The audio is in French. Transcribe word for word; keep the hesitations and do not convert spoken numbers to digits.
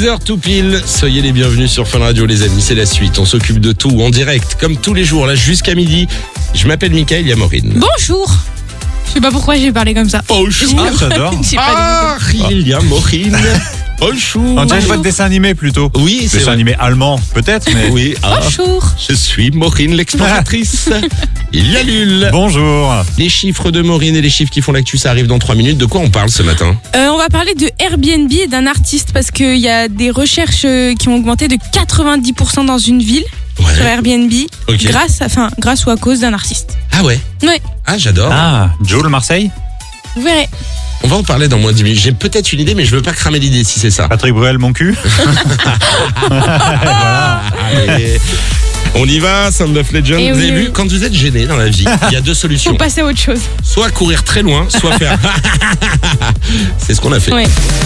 heures tout pile, soyez les bienvenus sur Fun Radio les amis, c'est la suite. On s'occupe de tout en direct, comme tous les jours, là jusqu'à midi. Je m'appelle Mickaël, il y a Maureen. Bonjour. Je sais pas pourquoi j'ai parlé comme ça. Bonjour. Ah, j'adore. J'ai pas Ah, il y a Maureen. Bonjour. On dirait une voix de dessin animé plutôt. Oui, c'est Dessin vrai. animé allemand, peut-être, mais. Oui, ah, Bonjour. je suis Maureen l'exploratrice. Il y a Lul. Bonjour. Les chiffres de Maureen et les chiffres qui font l'actu, ça arrive dans trois minutes. De quoi on parle ce matin? Euh, on va parler de Airbnb et d'un artiste parce qu'il y a des recherches euh, qui ont augmenté de quatre-vingt-dix pour cent dans une ville Ouais. sur Airbnb Ok. grâce, à, enfin, grâce ou à cause d'un artiste. Ah ouais. Ouais, Ah, j'adore. Ah, Joel Marseille. vous verrez. On va en parler dans moins de dix minutes. J'ai peut-être une idée, mais je veux pas cramer l'idée si c'est ça. Patrick Bruel, mon cul. Allez. On y va, Sound of Legend. Et Vous oui, avez oui. vu, quand vous êtes gêné dans la vie, il y a deux Faut solutions. passer à autre chose. Soit courir très loin, soit faire. C'est ce qu'on a fait. Ouais.